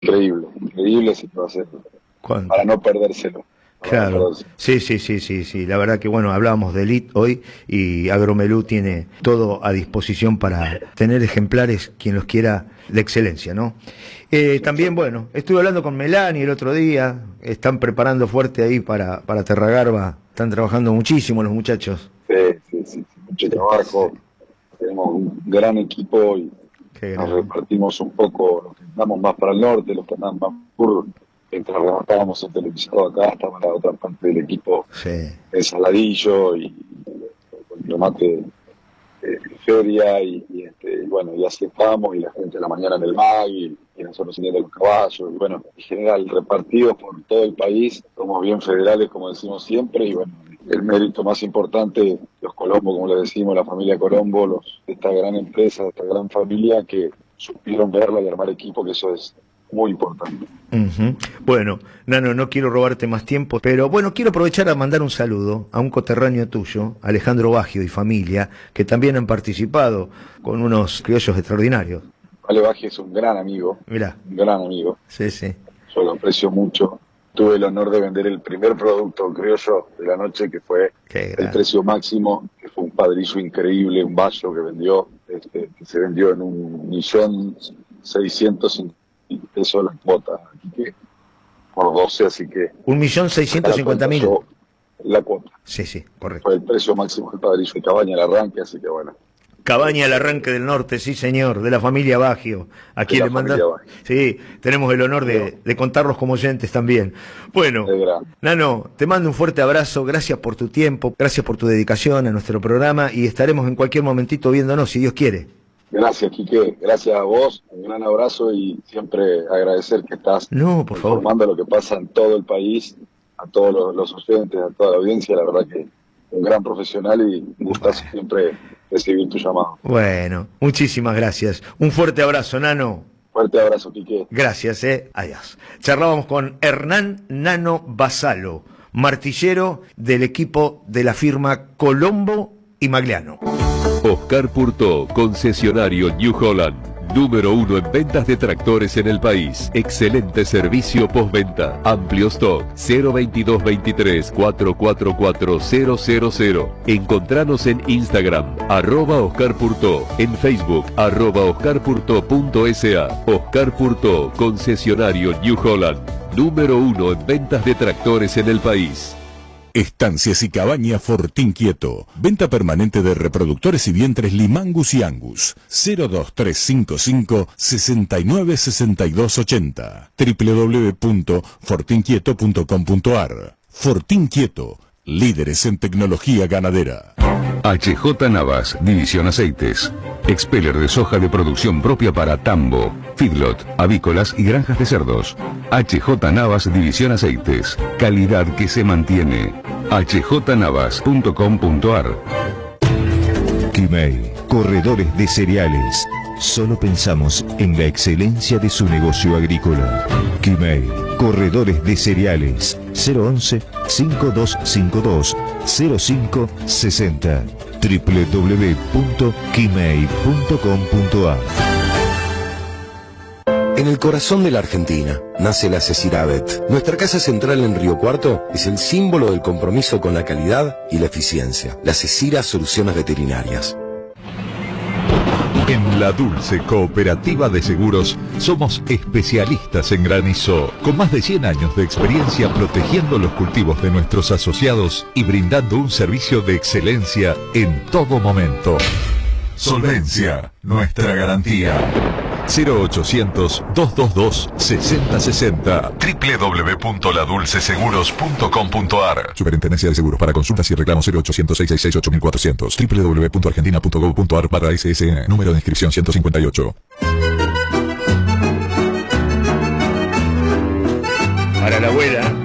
increíble, increíble situación, para no perdérselo. Claro, sí, la verdad que bueno, hablábamos de Elite hoy y Agromelú tiene todo a disposición para tener ejemplares, quien los quiera, de excelencia, ¿no? También, bueno, estuve hablando con Melanie el otro día, están preparando fuerte ahí para Terragarba, están trabajando muchísimo los muchachos. Sí, mucho trabajo, tenemos un gran equipo y nos repartimos un poco, los que andamos más para el norte, los que andan más sur. Mientras remontábamos el televisado acá, estaba la otra parte del equipo en Saladillo y con tomate feria y bueno, y así estábamos, y la gente a la mañana en el MAG y nosotros siguiendo los caballos, y bueno, en general repartidos por todo el país, somos bien federales como decimos siempre, y bueno, el mérito más importante, los Colombo, como le decimos, la familia Colombo, esta gran empresa, esta gran familia que supieron verla y armar equipo, que eso es muy importante. Bueno, Nano, no quiero robarte más tiempo, pero bueno, quiero aprovechar a mandar un saludo a un coterráneo tuyo, Alejandro Baggio y familia, que también han participado con unos criollos extraordinarios. Ale Baggio es un gran amigo. Mirá. Un gran amigo. Sí. Yo lo aprecio mucho. Tuve el honor de vender el primer producto criollo de la noche, que fue el precio máximo, que fue un padrillo increíble, un vallo que vendió, que se vendió en 1.650.000 pesos la cuota, por 12, así que 1.650.000 la cuota. Sí, correcto. Fue el precio máximo del padrillo de Cabaña al arranque, así que bueno. Cabaña al arranque del norte, sí señor, de la familia Baggio, a quien le mandamos. Sí, tenemos el honor de contarlos como oyentes también. Bueno, Nano, te mando un fuerte abrazo, gracias por tu tiempo, gracias por tu dedicación a nuestro programa y estaremos en cualquier momentito viéndonos, si Dios quiere. Gracias, Quique, gracias a vos, un gran abrazo y siempre agradecer que estás informando lo que pasa en todo el país, a todos los oyentes, a toda la audiencia, la verdad que un gran profesional y un gustazo siempre recibir tu llamado. Bueno, muchísimas gracias. Un fuerte abrazo, Nano. Fuerte abrazo, Quique. Gracias, adiós. Charlábamos con Hernán Nano Basalo, martillero del equipo de la firma Colombo y Magliano. Oscar Purtó, concesionario New Holland. Número 1 en ventas de tractores en el país. Excelente servicio postventa. Amplio stock. 02223 444 000. Encontranos en Instagram, @Oscar Purtó. En Facebook, @OscarPurtó.sa. Oscar Purtó, concesionario New Holland. Número 1 en ventas de tractores en el país. Estancias y Cabañas Fortín Quieto. Venta permanente de reproductores y vientres Limangus y Angus. 02355 696280. www.fortinquieto.com.ar. Fortín Quieto, líderes en tecnología ganadera. HJ Navas, División Aceites. Expeller de soja de producción propia para tambo, feedlot, avícolas y granjas de cerdos. HJ Navas, División Aceites. Calidad que se mantiene. hjnavas.com.ar. Quimei, corredores de cereales. Solo pensamos en la excelencia de su negocio agrícola. Quimei, corredores de cereales. 011-5252-0560. www.quimei.com.ar. En el corazón de la Argentina nace la Ceciravet. Nuestra casa central en Río Cuarto es el símbolo del compromiso con la calidad y la eficiencia. La Cecira Soluciones Veterinarias. En La Dulce Cooperativa de Seguros somos especialistas en granizo, con más de 100 años de experiencia protegiendo los cultivos de nuestros asociados y brindando un servicio de excelencia en todo momento. Solvencia, nuestra garantía. 0800-222-6060. www.ladulceseguros.com.ar. Superintendencia de Seguros. Para consultas y reclamos 0800-666-8400. www.argentina.gov.ar/SSN. Número de inscripción 158. Para la abuela,